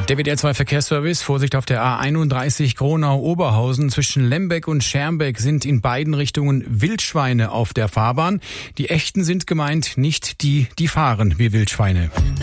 Der WDR 2 Verkehrsservice. Vorsicht auf der A31 Gronau-Oberhausen. Zwischen Lembeck und Schermbeck sind in beiden Richtungen Wildschweine auf der Fahrbahn. Die echten sind gemeint, nicht die fahren wie Wildschweine.